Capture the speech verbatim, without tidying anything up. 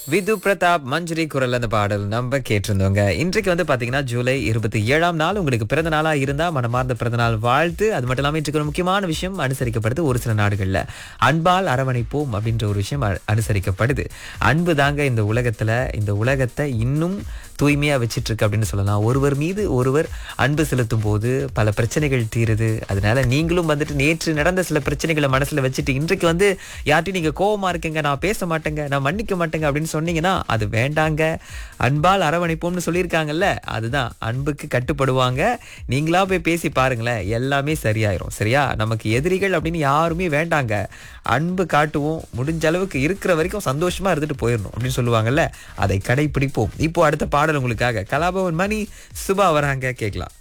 விது பிரதாப் மஞ்சுரி குரல் அந்த பாடல் நம்ம கேட்டிருந்தோங்க. இன்றைக்கு வந்து பாத்தீங்கன்னா ஜூலை இருபத்தி ஏழாம் நாள் உங்களுக்கு பிறந்த நாளா இருந்தா மனமார்ந்த பிறந்த நாள் வாழ்த்து. அது மட்டும் இல்லாம இன்றைக்கு ஒரு முக்கியமான விஷயம் அனுசரிக்கப்படுது ஒரு சில நாடுகள்ல. அன்பால் அரவணைப்போம் அப்படின்ற ஒரு விஷயம் அ- அனுசரிக்கப்படுது. அன்பு தாங்க இந்த உலகத்துல இந்த உலகத்தை இன்னும் தூய்மையா வச்சிட்டு இருக்கு அப்படின்னு சொல்லலாம். ஒருவர் மீது ஒருவர் அன்பு செலுத்தும் போது பல பிரச்சனைகள் தீருது. அதனால நீங்களும் வந்துட்டு நேற்று நடந்த சில பிரச்சனைகளை மனசுல வச்சுட்டு இன்றைக்கு வந்து யார்ட்டையும் நீங்க கோவமா இருக்கீங்க, நான் பேச மாட்டேங்க, நான் மன்னிக்க மாட்டேங்க அப்படின்னு சொன்னீங்கன்னா அது வேண்டாங்க. அன்பால் அரவணைப்போம்னு சொல்லியிருக்காங்கல்ல, அதுதான் அன்புக்கு கட்டுப்படுவாங்க. நீங்களா போய் பேசி பாருங்களேன், எல்லாமே சரியாயிரும். சரியா? நமக்கு எதிரிகள் அப்படின்னு யாருமே வேண்டாங்க. அன்பு காட்டுவோம், முடிஞ்ச அளவுக்கு இருக்கிற வரைக்கும் சந்தோஷமா இருந்துட்டு போயிடணும் அப்படின்னு சொல்லுவாங்கல்ல, அதை கடைபிடிப்போம். இப்போ அடுத்த பாடல் உங்களுக்காக கலாபவன் மணி சுபா வராங்க, கேட்கலாம்.